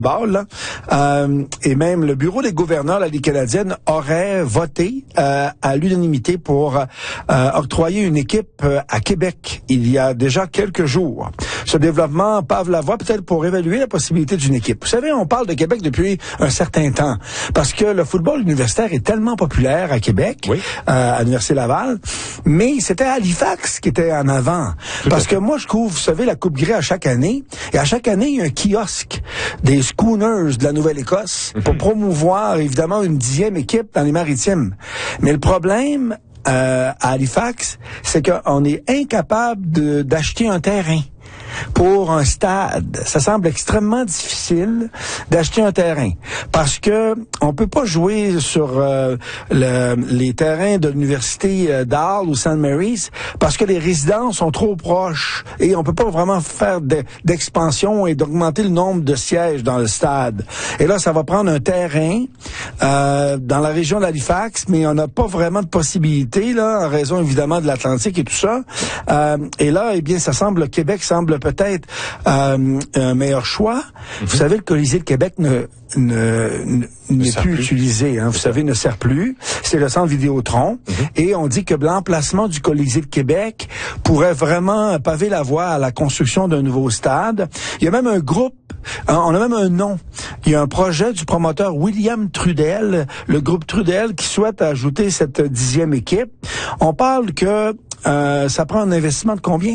Là. Et même le bureau des gouverneurs de la Ligue canadienne aurait voté à l'unanimité pour octroyer une équipe à Québec il y a déjà quelques jours. Ce développement pave la voie peut-être pour évaluer la possibilité d'une équipe. Vous savez, on parle de Québec depuis un certain temps parce que le football universitaire est tellement populaire à Québec, oui. À l'Université Laval, mais c'était Halifax qui était en avant. Parce que moi, je couvre, vous savez, la Coupe Grey à chaque année, et à chaque année, il y a un kiosque des Schooners de la Nouvelle-Écosse pour promouvoir, évidemment, une 10e équipe dans les Maritimes. Mais le problème à Halifax, c'est qu'on est incapable d'acheter un terrain pour un stade. Ça semble extrêmement difficile d'acheter un terrain parce que on peut pas jouer sur les terrains de l'université d'Arles ou St. Mary's parce que les résidences sont trop proches et on peut pas vraiment faire d'expansion et d'augmenter le nombre de sièges dans le stade. Et là, ça va prendre un terrain dans la région d'Halifax, mais on n'a pas vraiment de possibilité là en raison évidemment de l'Atlantique et tout ça. Et là, eh bien, ça semble, le Québec semble peut-être un meilleur choix. Vous savez, le Colisée de Québec n'est plus utilisé. Vous savez, ne sert plus. C'est le centre Vidéotron. Et on dit que l'emplacement du Colisée de Québec pourrait vraiment paver la voie à la construction d'un nouveau stade. Il y a même un groupe, on a même un nom. Il y a un projet du promoteur William Trudel, le groupe Trudel, qui souhaite ajouter cette 10e équipe. On parle que ça prend un investissement de combien?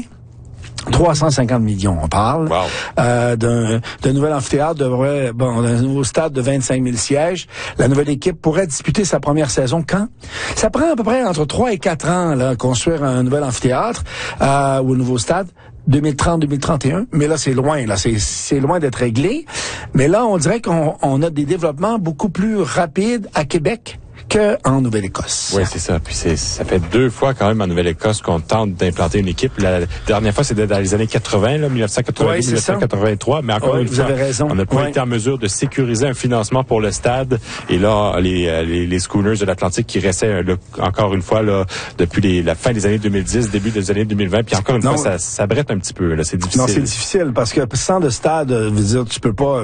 350 millions, on parle. Wow. D'un nouvel amphithéâtre, d'un nouveau stade de 25 000 sièges. La nouvelle équipe pourrait disputer sa première saison quand? Ça prend à peu près entre 3 et 4 ans, là, construire un nouvel amphithéâtre, ou un nouveau stade. 2030-2031, mais là c'est loin, c'est loin d'être réglé. Mais là, on dirait qu'on a des développements beaucoup plus rapides à Québec qu'en Nouvelle-Écosse. Oui, c'est ça. Puis ça fait 2 fois quand même en Nouvelle-Écosse qu'on tente d'implanter une équipe. La dernière fois, c'était dans les années 80, là, 1982, 1983. Mais encore une fois, on n'a pas été en mesure de sécuriser un financement pour le stade. Et là, les Schooners de l'Atlantique qui restaient encore une fois là depuis la fin des années 2010, début des années 2020. Puis encore une fois, ça brette un petit peu. Là, c'est difficile. Non, c'est difficile parce que sans de stade, tu peux pas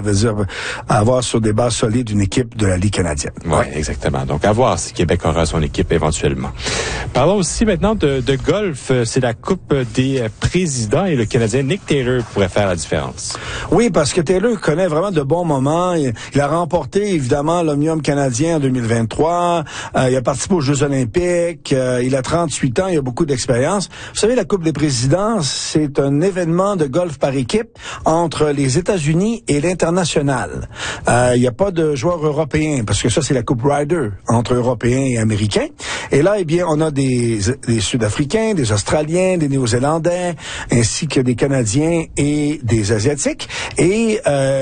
avoir sur des bases solides une équipe de la Ligue canadienne. Oui, exactement. Donc, à voir si Québec aura son équipe éventuellement. Parlons aussi maintenant de golf. C'est la Coupe des présidents et le Canadien Nick Taylor pourrait faire la différence. Oui, parce que Taylor connaît vraiment de bons moments. Il a remporté, évidemment, l'Omnium canadien en 2023. Il a participé aux Jeux olympiques. Il a 38 ans. Il a beaucoup d'expérience. Vous savez, la Coupe des présidents, c'est un événement de golf par équipe entre les États-Unis et l'international. Il n'y a pas de joueurs européens parce que ça, c'est la Coupe Ryder entre Européens et Américains. Et là, eh bien, on a des Sud-Africains, des Australiens, des Néo-Zélandais, ainsi que des Canadiens et des Asiatiques. Et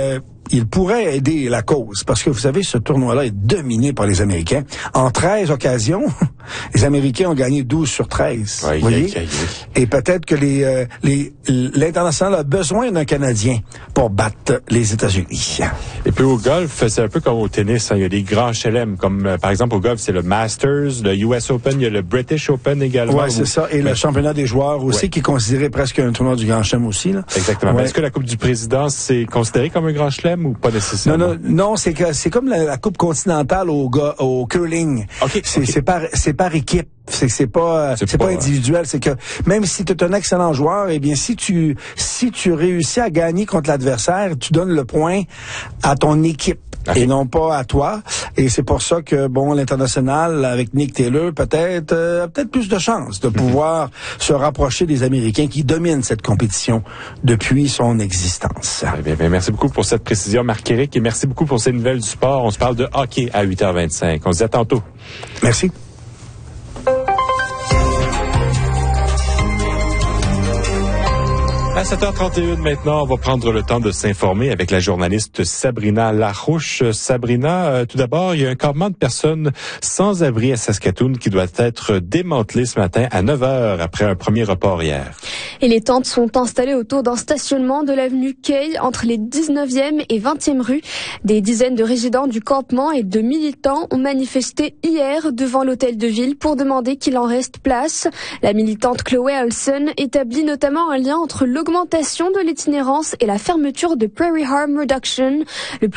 il pourrait aider la cause, parce que vous savez, ce tournoi-là est dominé par les Américains. En 13 occasions, les Américains ont gagné 12 sur 13. Oui, voyez? Et peut-être que l'international a besoin d'un Canadien pour battre les États-Unis. Et puis au golf, c'est un peu comme au tennis. Il y a des grands chelem, comme par exemple au golf, c'est le Masters, le US Open, il y a le British Open également. Oui, c'est ça. Et le championnat des joueurs aussi, qui est considéré presque un tournoi du Grand Chelem aussi. Là. Exactement. Mais est-ce que la Coupe du Président, c'est considéré comme un Grand Chelem ou pas nécessairement? Non, c'est comme la Coupe continentale au curling. Okay, c'est par équipe. C'est pas individuel. C'est que même si tu es un excellent joueur, eh bien si tu réussis à gagner contre l'adversaire, tu donnes le point à ton équipe. Et non pas à toi. Et c'est pour ça que, l'international, avec Nick Taylor, peut-être plus de chances de pouvoir se rapprocher des Américains qui dominent cette compétition depuis son existence. Bien, merci beaucoup pour cette précision, Marc-Éric, et merci beaucoup pour ces nouvelles du sport. On se parle de hockey à 8h25. On se dit à tantôt. Merci. À 7h31 maintenant, on va prendre le temps de s'informer avec la journaliste Sabrina Larouche. Sabrina, tout d'abord, il y a un campement de personnes sans abri à Saskatoon qui doit être démantelé ce matin à 9h après un premier report hier. Et les tentes sont installées autour d'un stationnement de l'avenue Kay entre les 19e et 20e rues. Des dizaines de résidents du campement et de militants ont manifesté hier devant l'hôtel de ville pour demander qu'il en reste place. La militante Chloé Olson établit notamment un lien entre l'augmentation de l'itinérance et la fermeture de Prairie Harm Reduction, le